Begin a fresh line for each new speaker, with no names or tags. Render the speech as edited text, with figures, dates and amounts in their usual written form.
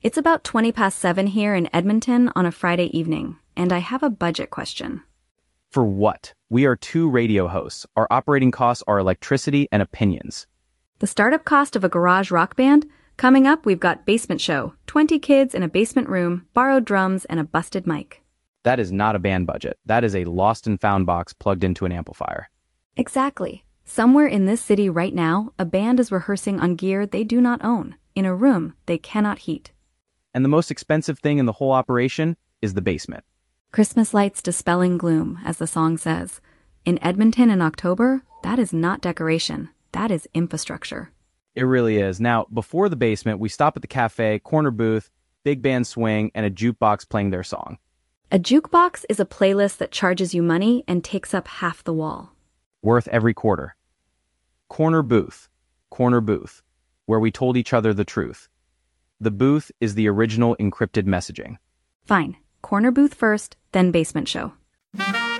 It's about 20 past 7 here in Edmonton on a Friday evening, and I have a budget question.
For what? We are two radio hosts. Our operating costs are electricity and opinions.
The startup cost of a garage rock band? Coming up, we've got Basement Show, 20 kids in a basement room, borrowed drums, and a busted mic.
That is not a band budget. That is a lost and found box plugged into an amplifier.
Exactly. Somewhere in this city right now, a band is rehearsing on gear they do not own, in a room they cannot heat.
And the most expensive thing in the whole operation is the basement.
Christmas lights dispelling gloom, as the song says. In Edmonton in October, that is not decoration. That is infrastructure.
It really is. Now, before the basement, we stop at the cafe, corner booth, big band swing, and a jukebox playing their song.
A jukebox is a playlist that charges you money and takes up half the wall.
Worth every quarter. Corner booth, where we told each other the truth. The booth is the original encrypted messaging.
Fine. Corner booth first, then Basement Show.